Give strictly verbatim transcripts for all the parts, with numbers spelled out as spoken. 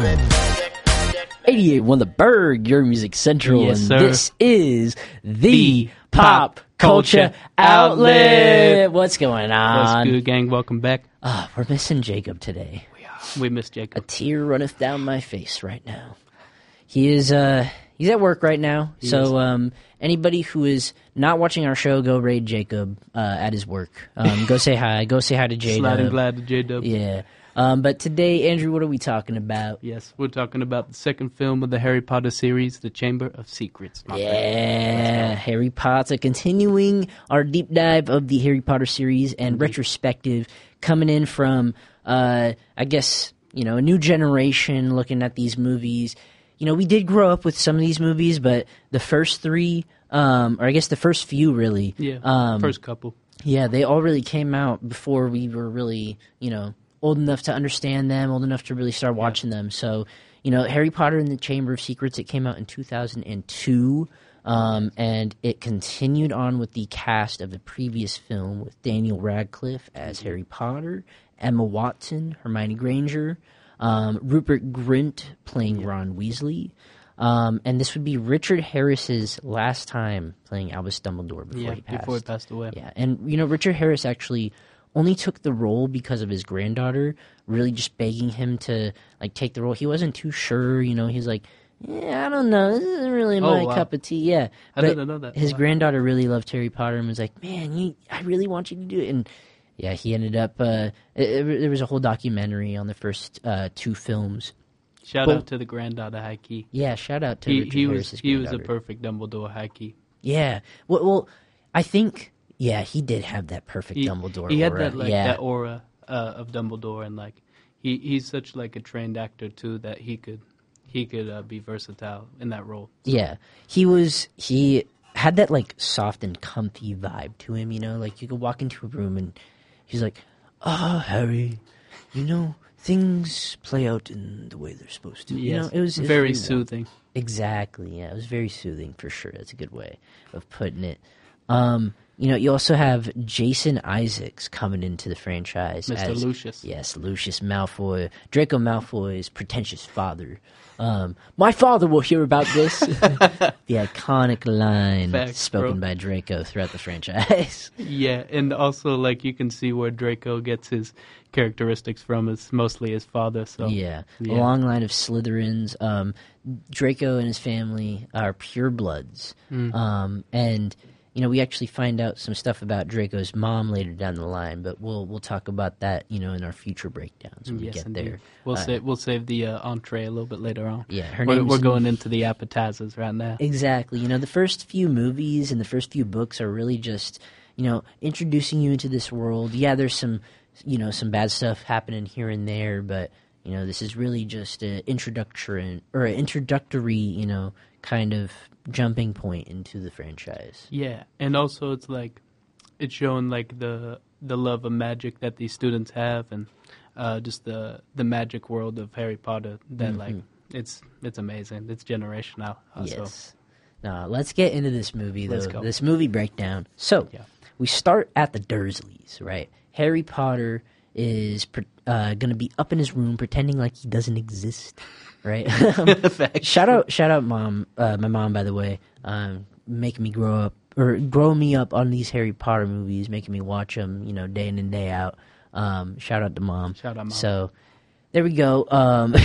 eighty-eight point one The Berg, your music central, Yes, and sir. this is the, The Pop Pop Culture Culture Outlet. Outlet. What's going on? What's good, gang? Welcome back. Ah, we're missing Jacob today. We are. We miss A Jacob. tear runneth down my face right now. He is uh he's at work right now. He so is. um anybody who is not watching our show, go raid Jacob uh, at his work. Um, go say hi. Go say hi to J Sliding Dub. glad to J-Dub. Yeah. Um, but today, Andrew, what are we talking about? Yes, we're talking about the second film of the Harry Potter series, The Chamber of Secrets. my friend. Yeah, Harry Potter, continuing our deep dive of the Harry Potter series and retrospective, coming in from, uh, I guess, you know, a new generation looking at these movies. You know, we did grow up with some of these movies, but the first three, um, or I guess the first few really, Yeah, um, first couple. yeah, they all really came out before we were really, you know, old enough to understand them, old enough to really start watching them. So, you know, Harry Potter and the Chamber of Secrets, it came out in two thousand two, um, and it continued on with the cast of the previous film with Daniel Radcliffe as Harry Potter, Emma Watson, Hermione Granger, um, Rupert Grint playing Ron Weasley, um, and this would be Richard Harris's last time playing Albus Dumbledore before Yeah, he passed. before he passed away. Yeah, and you know, Richard Harris actually only took the role because of his granddaughter really just begging him to like take the role. He wasn't too sure, you know. He's like, yeah, I don't know, this isn't really Oh, my wow. cup of tea. Yeah, I but didn't know that. his Wow. granddaughter really loved Harry Potter and was like, man, you, I really want you to do it. And yeah, he ended up. Uh, it, it- there was a whole documentary on the first uh, two films. Shout Well- out to the granddaughter, high key. Yeah, shout out to He, Richard he was Harris's he was a granddaughter. perfect Dumbledore, high key. Yeah, well, well, I think yeah, he did have that perfect He, Dumbledore. he had aura. that like yeah. that aura uh, of Dumbledore, and like he, he's such like a trained actor too that he could he could uh, be versatile in that role. Yeah, he was. He had that like soft and comfy vibe to him. You know, like you could walk into a room and he's like, "Ah, Harry, you know things play out in the way they're supposed to." You know, it was it was very really soothing. Exactly. Yeah, it was very soothing for sure. That's a good way of putting it. Um, you know, you also have Jason Isaacs coming into the franchise Mister as Lucius. Yes, Lucius Malfoy, Draco Malfoy's pretentious father. Um, my father will hear about this. The iconic line Facts, spoken bro. by Draco throughout the franchise. Yeah, and also like you can see where Draco gets his characteristics from. It's mostly his father. So Yeah, Yeah. a long line of Slytherins. Um, Draco and his family are purebloods, Mm. um, and you know we actually find out some stuff about Draco's mom later down the line. But we'll we'll talk about that, you know, in our future breakdowns when we yes, get indeed. there. We'll Uh, save we'll save the uh, entree a little bit later on. Yeah, her We're, name's we're going into the appetizers right now. Exactly. You know, the first few movies and the first few books are really just, you know, introducing you into this world. Yeah, there's some, you know, some bad stuff happening here and there, but, you know, this is really just an introductory, or an introductory, you know, kind of jumping point into the franchise. Yeah, and also it's like it's showing like the the love of magic that these students have, and uh, just the the magic world of Harry Potter. That like it's it's amazing. It's generational. Also. Yes. Now, let's get into this movie, though. Let's go. This movie breakdown. So, Yeah. we start at the Dursleys, right? Harry Potter is pre- uh, going to be up in his room pretending like he doesn't exist, right? Um, shout out, shout out, mom, uh, my mom, by the way, um, making me grow up or grow me up on these Harry Potter movies, making me watch them, you know, day in and day out. Um, shout out to mom. Shout out, Mom. So there we go. Um,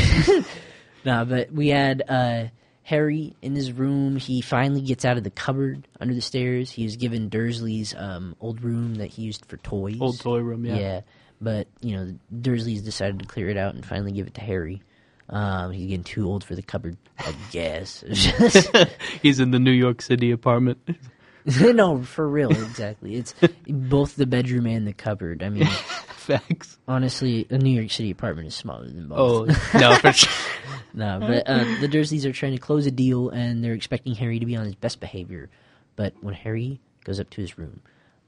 no, but we had uh, Harry in his room. He finally gets out of the cupboard under the stairs. He was given Dursley's um, old room that he used for toys. Old toy room. Yeah. Yeah, but you know, Dursley's decided to clear it out and finally give it to Harry. Um, he's getting too old for the cupboard, I guess. He's in the New York City apartment. No, for real, exactly. It's both the bedroom and the cupboard. I mean, Facts. honestly, a New York City apartment is smaller than both. Oh no, for sure. No, but uh, the Dursleys are trying to close a deal, and they're expecting Harry to be on his best behavior. But when Harry goes up to his room,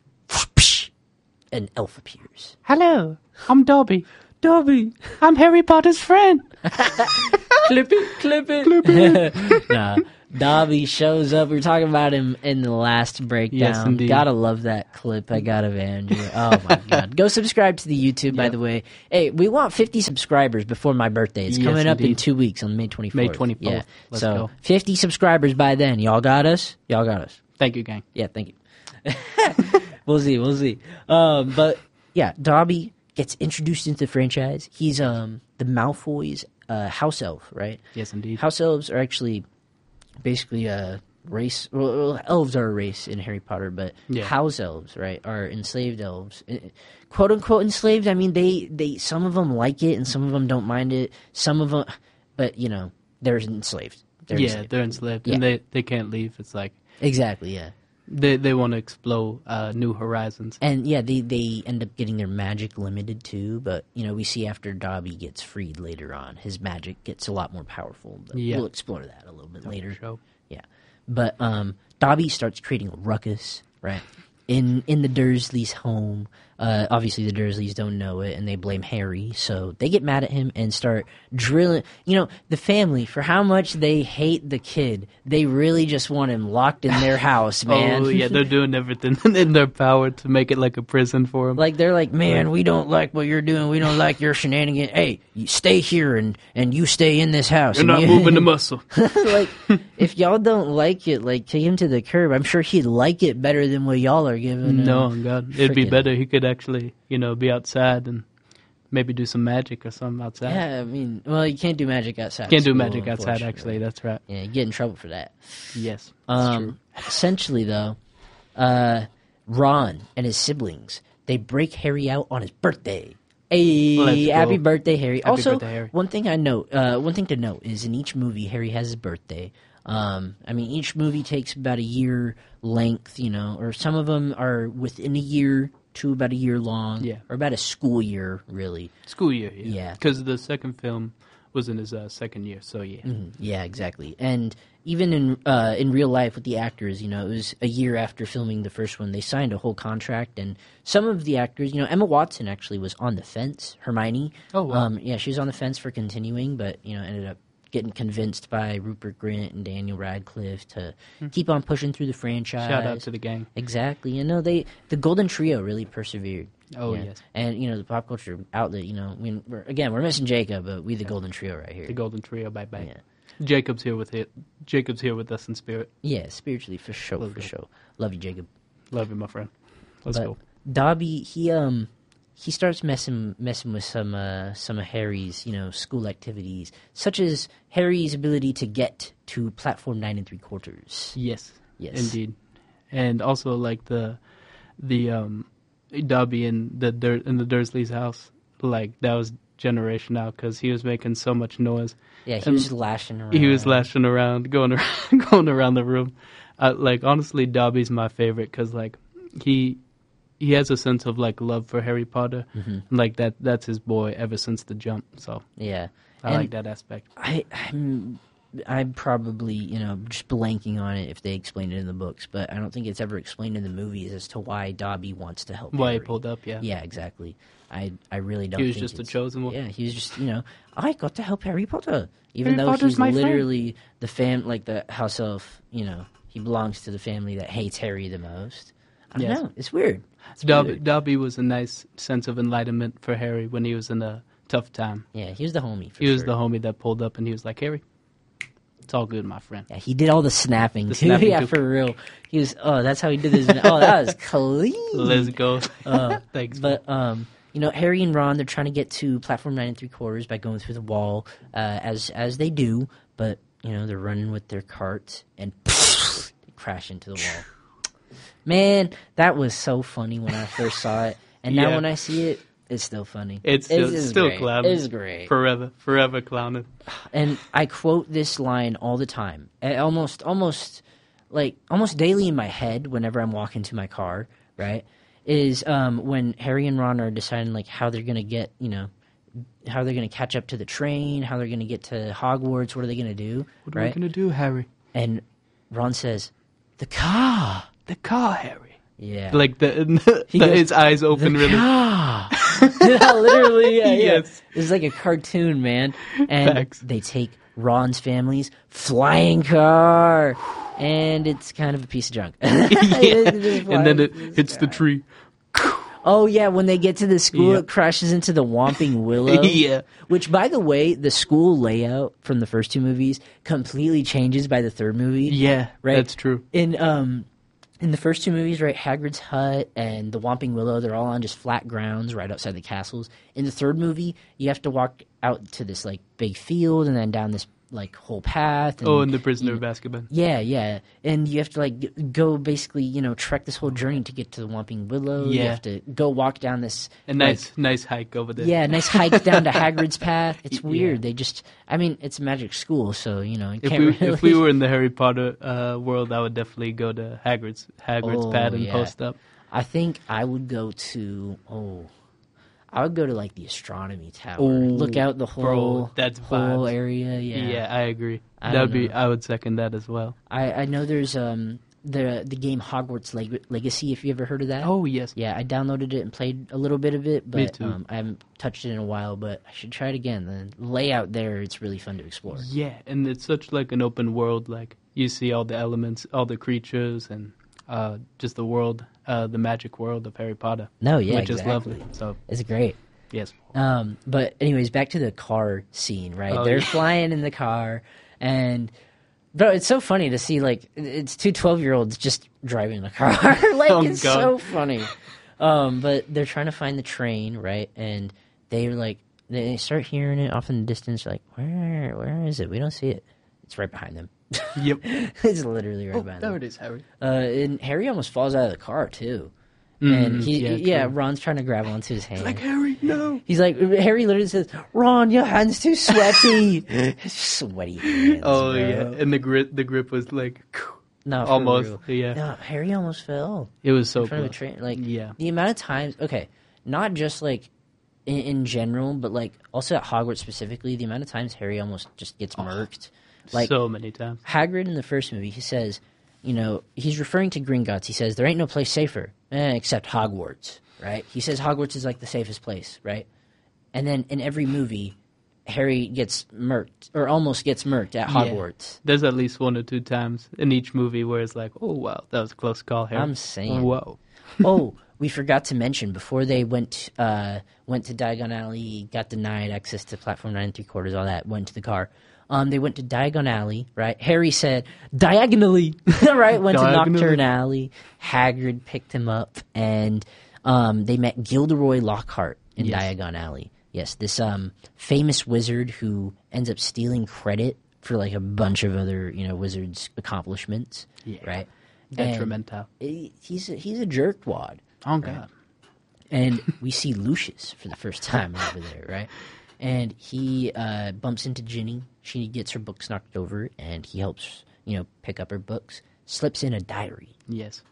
an elf appears. Hello, I'm Dobby. Dobby! I'm Harry Potter's friend. Clip it, clip it. Clip it. Nah, Dobby shows up. We were talking about him in the last breakdown. Yes, indeed. Gotta love that clip I got of Andrew. Oh my god. Go subscribe to the YouTube, by Yep. the way. Hey, we want fifty subscribers before my birthday. It's Yes, coming up in indeed. two weeks on May twenty-fourth. May twenty-fourth. Yeah. Let's so go. fifty subscribers by then. Y'all got us? Y'all got us. Thank you, gang. Yeah, thank you. We'll see, we'll see. Um, but yeah, Dobby gets introduced into the franchise. He's um the Malfoy's uh, house elf, right? Yes, indeed. House elves are actually basically a race. Well, well, elves are a race in Harry Potter, but Yeah. house elves, right, are enslaved elves, Eh, quote unquote enslaved. I mean, they they some of them like it and some of them don't mind it. Some of them, but you know, they're enslaved. They're yeah, enslaved. they're enslaved, Yeah. and they, they can't leave. It's like Exactly, yeah. they they want to explore uh, new horizons. And yeah, they, they end up getting their magic limited too, but you know, we see after Dobby gets freed later on, his magic gets a lot more powerful. But Yeah. we'll explore that a little bit later. Show. Yeah. But um Dobby starts creating a ruckus, right? In in the Dursleys' home. Uh, obviously the Dursleys don't know it and they blame Harry, so they get mad at him and start drilling. You know, the family, for how much they hate the kid, they really just want him locked in their house, man. Oh yeah, they're doing everything in their power to make it like a prison for him. Like, they're like, man, we don't like what you're doing. We don't like your shenanigans. Hey, you stay here and, and you stay in this house. You're And not you- moving the muscle. Like, if y'all don't like it, like, take him to the curb. I'm sure he'd like it better than what y'all are giving him. No, God, it'd be Freaking- better. He could actually, you know, be outside and maybe do some magic or something outside. Yeah, I mean, well, you can't do magic outside. Can't do school, magic outside. unfortunately. Actually, that's right. Yeah, you get in trouble for that. Yes, that's Um, true. essentially, though, uh, Ron and his siblings, they break Harry out on his birthday. Hey, Let's go. happy birthday, Harry! Happy also, birthday, Harry. one thing I note, uh, one thing to note is in each movie, Harry has his birthday. Um, I mean, each movie takes about a year length, you know, or some of them are within a year to about a year long, Yeah. or about a school year, really. School year, Yeah. yeah. Because the second film was in his uh, second year, so yeah. Mhm. Yeah, exactly. And even in uh, in real life with the actors, you know, it was a year after filming the first one, they signed a whole contract, and some of the actors, you know, Emma Watson actually was on the fence. Hermione, Oh, wow. um, yeah, she was on the fence for continuing, but you know, ended up getting convinced by Rupert Grint and Daniel Radcliffe to keep on pushing through the franchise. Hmm. Shout out to the gang. Exactly. You know, they the Golden Trio really persevered. Oh, Yeah. yes. And you know, the pop culture outlet. You know, I mean, we're, again, we're missing Jacob, but we the Golden Trio right here. The Golden Trio, bye bye. Yeah. Jacob's here with it. Jacob's here with us in spirit. Yeah, spiritually for sure, Let's for go. sure. Love you, Jacob. Love you, my friend. Let's But go. Dobby, he um he starts messing messing with some uh, some of Harry's, you know, school activities, such as Harry's ability to get to platform nine and three quarters. Yes. Yes. Indeed. And also like the the um Dobby in the Dur- in the Dursleys' house, like that was generation out because he was making so much noise. Yeah, he And was lashing around. He was lashing around, going around, going around the room. Uh, like honestly, Dobby's my favorite because like he he has a sense of like love for Harry Potter, Mhm. like that that's his boy ever since the jump. So Yeah, I And like that aspect. I I'm I'm probably you know just blanking on it if they explained it in the books, but I don't think it's ever explained in the movies as to why Dobby wants to help. Why he Harry. pulled up, yeah. Yeah, exactly. I I really don't. He was think just a it's- chosen one. Yeah, he was just you know I got to help Harry Potter, even Harry though Potter's he's my friend. literally the fam like the house elf. You know, he belongs to the family that hates Harry the most. I don't Yes. know. It's weird. It's Dobby, weird. Dobby was a nice sense of enlightenment for Harry when he was in a tough time. Yeah, he was the homie. For He was sure. the homie that pulled up and he was like, Harry, it's all good, my friend. Yeah, he did all the snapping The too. snapping yeah, too. for real. He was. Oh, that's how he did his. Oh, that was clean. Let's go. Uh, Thanks. But um, you know, Harry and Ron, they're trying to get to platform nine and three quarters by going through the wall, uh, as as they do. But you know, they're running with their cart and they crash into the wall. Man, that was so funny when I first saw it, and now Yeah. when I see it, it's still funny. It's still, just still great. clowning. It's great. Forever, forever clowning. And I quote this line all the time, I almost, almost, like almost daily in my head whenever I'm walking to my car. Right, is um, when Harry and Ron are deciding like how they're gonna get, you know, how they're gonna catch up to the train, how they're gonna get to Hogwarts. What are they gonna do? What are right, we going to do, Harry? and Ron says, "The car." The car, Harry. Yeah, Like the, He the goes, his eyes open the really. car. Literally, yeah, yeah. Yes. It's like a cartoon, man. And Facts. they take Ron's family's flying car, and it's kind of a piece of junk. Yeah. It just And then flies it in the hits the sky. tree. Oh yeah, when they get to the school, Yeah. it crashes into the Whomping Willow. Yeah. Which, by the way, the school layout from the first two movies completely changes by the third movie. Yeah, Right. that's true. In um, in the first two movies, right, Hagrid's hut and the Whomping Willow, they're all on just flat grounds right outside the castles. In the third movie, you have to walk out to this like big field and then down this like whole path. And, Oh, and the Prisoner of Azkaban. yeah, yeah, and you have to like g- go basically, you know, trek this whole journey to get to the Whomping Willow. You Yeah. have to go walk down this. A nice, nice hike over there. Yeah, nice hike down to Hagrid's path. It's Yeah. weird. They just, I mean, it's a magic school, so you know, you If can't we really. if we were in the Harry Potter uh, world, I would definitely go to Hagrid's Hagrid's Oh, pad and yeah. post up. I think I would go to oh, I would go to like the astronomy tower. Oh, Look out the whole bro, that's whole vibes. area. Yeah, Yeah, I agree. I that would don't be. know. I would second that as well. I I know there's um the the game Hogwarts Leg- Legacy. If you ever heard of that. Oh yes. Yeah, I downloaded it and played a little bit of it, but Me too. Um, I haven't touched it in a while. But I should try it again. The layout there, it's really fun to explore. Yeah, and it's such like an open world. Like you see all the elements, all the creatures, and uh, just the world, uh, the magic world of Harry Potter. No, yeah, which exactly. is lovely. So It's great. yes. Um, but anyways, back to the car scene, right? Oh, They're yeah. flying in the car, and bro, it's so funny to see like it's two twelve-year-olds just driving the car. Like Oh, it's God. so funny. Um, but they're trying to find the train, right? And they're like, they start hearing it off in the distance. Like, where, where is it? We don't see it. It's right behind them. Yep. It's literally right Oh, behind there them. it is, Harry. Uh, and Harry almost falls out of the car too. Mhm, And he, yeah, yeah, true. Ron's trying to grab onto his hand. Like Harry, no. He's like, Harry literally says, Ron, your hand's too sweaty. Sweaty hands. Oh bro. yeah, and the grip, the grip was like No, for almost. real. Yeah, No, Harry almost fell it was so in front of a close. train. Like, Yeah. the amount of times, okay, not just like in, in general, but like also at Hogwarts specifically, the amount of times Harry almost just gets murked. Like, so many times. Hagrid in the first movie, he says, you know, he's referring to Gringotts. He says, there ain't no place safer, eh, except Hogwarts, right? He says Hogwarts is like the safest place, right? And then in every movie, Harry gets murked, or almost gets murked at Yeah. Hogwarts. There's at least one or two times in each movie where it's like, oh wow, that was a close call, Harry. I'm saying. Whoa. Oh, we forgot to mention, before they went uh, went to Diagon Alley, got denied access to Platform nine and three quarters, all that, went to the car. Um, they went to Diagon Alley, right? Harry said, diagonally, right? Went to Diagonally. Nocturne Alley. Hagrid picked him up, and um, they met Gilderoy Lockhart in Yes. Diagon Alley. Yes, this um, famous wizard who ends up stealing credit for like a bunch of other, you know, wizards' accomplishments, Yeah. right? Detrimental. And he's a, he's a jerkwad. Oh god. And we see Lucius for the first time over there, right? And he uh, bumps into Ginny. She gets her books knocked over, and he helps, you know, pick up her books. Slips in a diary. Yes.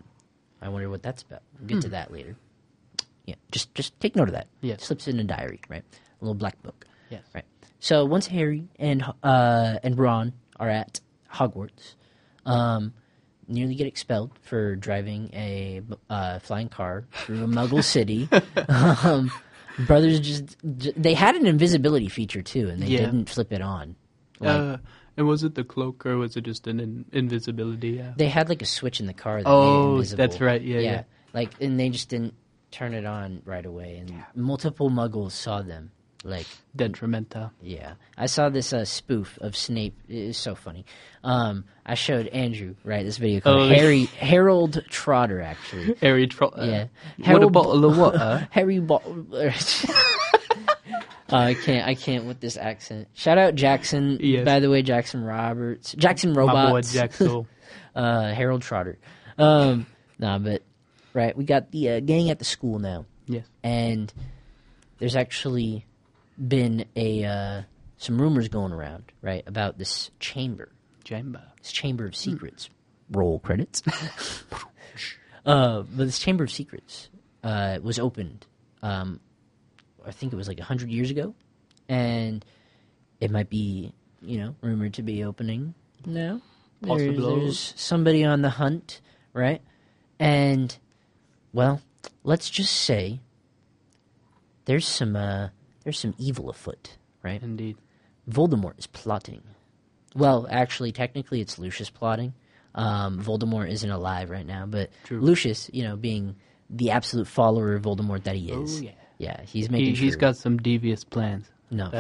I wonder what that's about. We'll get to that later. Yeah, just just take note of that. Yes. Slips in a diary, right? A little black book. Yes. Right. So once Harry and uh, and Ron are at Hogwarts, um, nearly get expelled for driving a uh, flying car through a Muggle city. um, brothers just j- they had an invisibility feature too, and they Yeah. didn't flip it on. Like, Uh, and was it the cloak or was it just an in- invisibility? Yeah. they had like a switch in the car that made it Oh, invisible. that's right. Yeah, yeah. Like, and they just didn't turn it on right away, and multiple Muggles saw them. Like, Detrimental. yeah, I saw this uh, spoof of Snape. It is so funny. Um, I showed Andrew right this video called Oh, Harry Harold Trotter. Actually, Harry Tro- uh, yeah, What a bottle of water. Harry. Bo- Uh, I can't. I can't with this accent. Shout out Jackson. Yes. By the way, Jackson Roberts, Jackson My boy Robots, Jack Soul. uh, Harold Trotter. Um, nah, but right, we got the uh, gang at the school now, Yes. and there's actually been a uh, some rumors going around, right, about this chamber, Chamber. this chamber of secrets. Roll credits. uh, but this chamber of secrets uh, was opened. Um, I think it was like a hundred years ago, and it might be, you know, rumored to be opening now. There's, Possible. there's somebody on the hunt, right? And well, let's just say there's some uh, there's some evil afoot, right? Indeed. Voldemort is plotting. Well, actually, technically, it's Lucius plotting. Um, Voldemort isn't alive right now, but True. Lucius, you know, being the absolute follower of Voldemort that he is, Oh, yeah. yeah, he's making He, sure. he's got some devious plans. No,